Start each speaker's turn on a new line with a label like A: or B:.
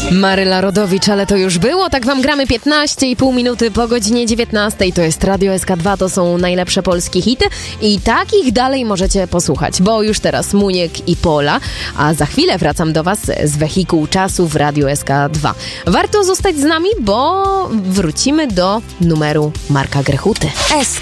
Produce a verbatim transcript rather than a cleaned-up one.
A: Maryla Rodowicz, ale to już było. Tak wam gramy piętnaście i pół minuty po godzinie dziewiętnastej. To jest Radio S K dwa, to są najlepsze polskie hity i takich dalej możecie posłuchać, bo już teraz Muniek i Pola, a za chwilę wracam do was z wehikułu czasu w Radio S K dwa. Warto zostać z nami, bo wrócimy do numeru Marka Grechuty.
B: S